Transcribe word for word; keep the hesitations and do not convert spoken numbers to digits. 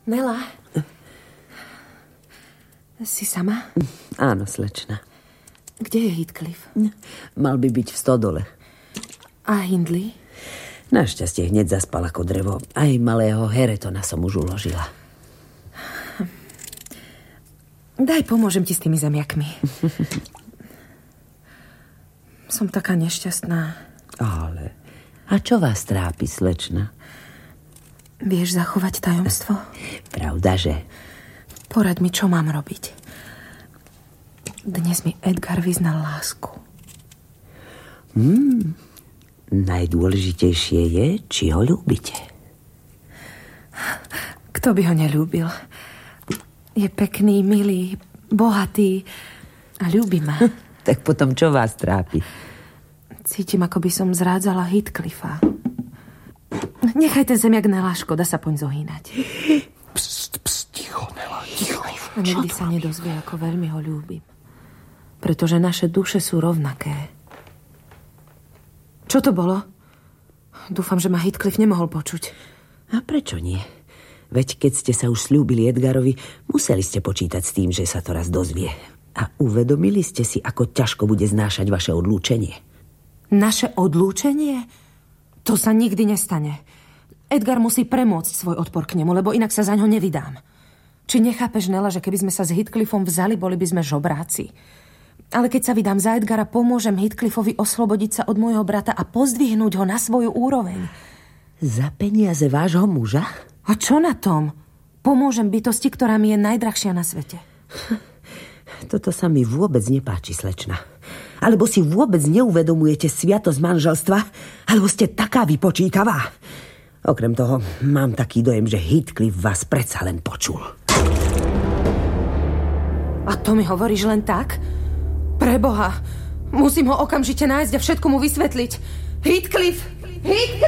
Nela? Si sama? Áno, slečna. Kde je Heathcliff? Mal by byť v stodole. A Hindley? Našťastie hneď zaspal ako drevo. Aj malého Heretona som už uložila. Daj, pomôžem ti s tými zemiakmi. Som taká nešťastná. Ale... A čo vás trápi, slečna? Vieš zachovať tajomstvo? Pravda, že? Poraď mi, čo mám robiť. Dnes mi Edgar vyznal lásku. Hmm... Najdôležitejšie je, či ho ľúbite. Kto by ho neľúbil? Je pekný, milý, bohatý a ľúbi ma. Tak potom čo vás trápi? Cítim, ako by som zrádzala Heathcliffa. Nechaj ten zemiak na láško, dá sa poň zohýnať. Pst, pst, ticho, Nela, ticho. A nikdy sa nedozvie, ako veľmi ho ľúbim. Pretože naše duše sú rovnaké. Čo to bolo? Dúfam, že ma Heathcliff nemohol počuť. A prečo nie? Veď keď ste sa už sľúbili Edgarovi, museli ste počítať s tým, že sa to raz dozvie. A uvedomili ste si, ako ťažko bude znášať vaše odlúčenie. Naše odlúčenie? To sa nikdy nestane. Edgar musí premôcť svoj odpor k nemu, lebo inak sa za ňo nevydám. Či nechápeš, Nela, že keby sme sa s Heathcliffom vzali, boli by sme žobráci? Ale keď sa vydám za Edgara, pomôžem Heathcliffovi oslobodiť sa od môjho brata a pozdvihnúť ho na svoju úroveň. Za peniaze vášho muža? A čo na tom? Pomôžem bytosti, ktorá mi je najdrahšia na svete. Toto sa mi vôbec nepáči, slečna. Alebo si vôbec neuvedomujete sviatosť manželstva, alebo ste taká vypočítavá. Okrem toho, mám taký dojem, že Heathcliff vás predsa len počul. A to mi hovoríš len tak? Preboha, musím ho okamžite nájsť a všetko mu vysvetliť. Heathcliff! Heathcliff!